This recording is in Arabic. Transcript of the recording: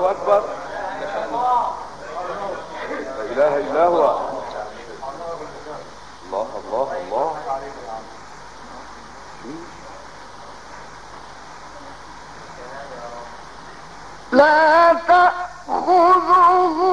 الله اكبر. لا اله الا هو. الله الله الله. لا تأخذه